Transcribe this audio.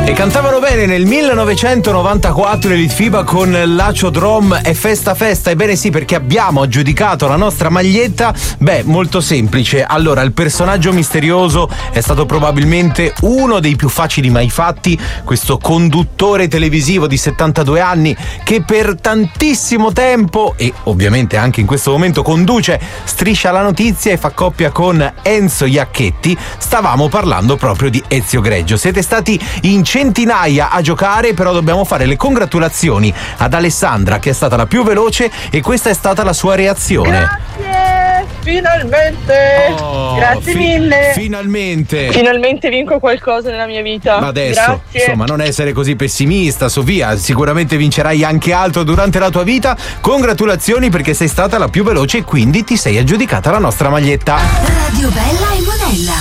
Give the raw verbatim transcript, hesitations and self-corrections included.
E cantavano bene nel millenovecentonovantaquattro Elite FIBA con Lacio Drom e Festa Festa. Ebbene sì, perché abbiamo aggiudicato la nostra maglietta. Beh, molto semplice. Allora, il personaggio misterioso è stato probabilmente uno dei più facili mai fatti. Questo conduttore televisivo di settantadue anni che per tantissimo tempo, e ovviamente anche in questo momento, conduce Striscia la Notizia e fa coppia con Enzo Iacchetti. Stavamo parlando proprio di Ezio Greggio. Siete stati in centinaia a giocare, però dobbiamo fare le congratulazioni ad Alessandra, che è stata la più veloce, e questa è stata la sua reazione. Grazie, finalmente. Oh, Grazie fi- mille. Finalmente. Finalmente vinco qualcosa nella mia vita. Ma adesso, Grazie. insomma, non essere così pessimista, Sofia. Sicuramente vincerai anche altro durante la tua vita. Congratulazioni, perché sei stata la più veloce e quindi ti sei aggiudicata la nostra maglietta. Radio Bella e Monella.